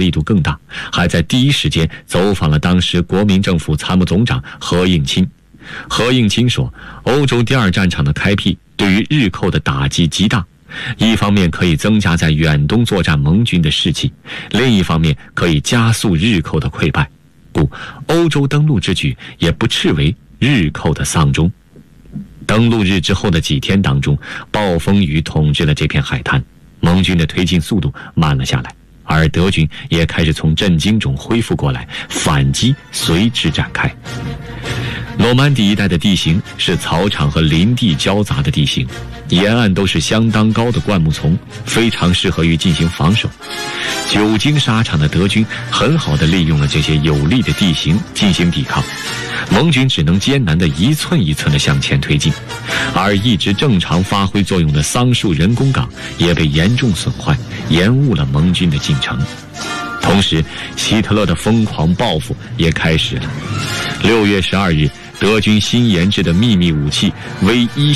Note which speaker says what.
Speaker 1: 力度更大，还在第一时间走访了当时国民政府参谋总长何应钦。何应钦说，欧洲第二战场的开辟对于日寇的打击极大，一方面可以增加在远东作战盟军的士气，另一方面可以加速日寇的溃败，故欧洲登陆之举也不斥为日寇的丧钟。登陆日之后的几天当中，暴风雨统治了这片海滩，盟军的推进速度慢了下来，而德军也开始从震惊中恢复过来，反击随之展开。诺曼底一带的地形是草场和林地交杂的地形，沿岸都是相当高的灌木丛，非常适合于进行防守。久经沙场的德军很好地利用了这些有利的地形进行抵抗，盟军只能艰难地一寸一寸地向前推进，而一直正常发挥作用的桑树人工港也被严重损坏，延误了盟军的进程。同时，希特勒的疯狂报复也开始了。6月12日，德军新研制的秘密武器V1